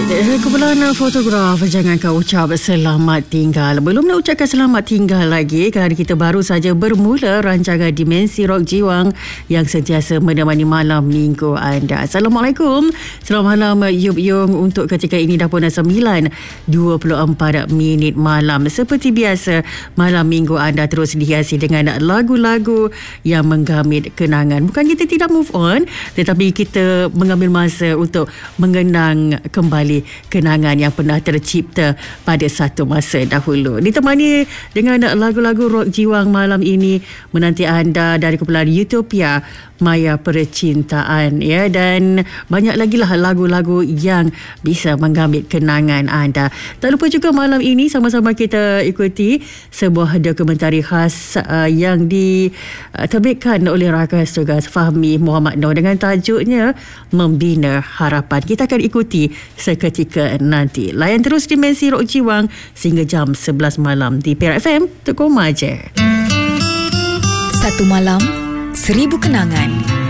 Kumpulan fotograf, jangan kau ucap selamat tinggal. Belum nak ucapkan selamat tinggal lagi kerana kita baru saja bermula rancangan Dimensi Rock Jiwang yang sentiasa menemani malam minggu anda. Assalamualaikum. Selamat malam Yup Yung untuk ketika ini dah pun 9:24 malam. Seperti biasa, malam minggu anda terus dihiasi dengan lagu-lagu yang menggamit kenangan. Bukan kita tidak move on, tetapi kita mengambil masa untuk mengenang kembali kenangan yang pernah tercipta pada satu masa dahulu. Ditemani dengan lagu-lagu rock jiwang malam ini menanti anda dari kumpulan Utopia Maya Percintaan, ya, dan banyak lagi lah lagu-lagu yang bisa menggamit kenangan anda. Tak lupa juga malam ini sama-sama kita ikuti sebuah dokumentari khas yang diterbitkan oleh rakan tugas Fahmi Muhammad Noor dengan tajuknya Membina Harapan. Kita akan ikuti seketika nanti. Layan terus Dimensi Rock Jiwang sehingga jam 11 malam di Perak FM. Tuk Koma je. Satu malam, 1000 kenangan.